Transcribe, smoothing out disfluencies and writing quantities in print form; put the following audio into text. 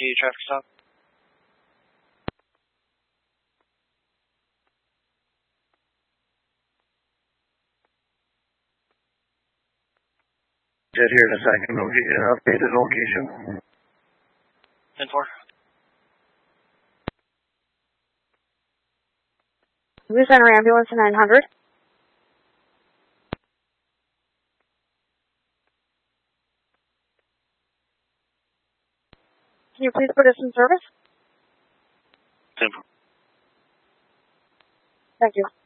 traffic stop. Jet here in a second. Updated location. 10-4. We sent our ambulance to 900. Can you please put us in service? 10-4. Thank you.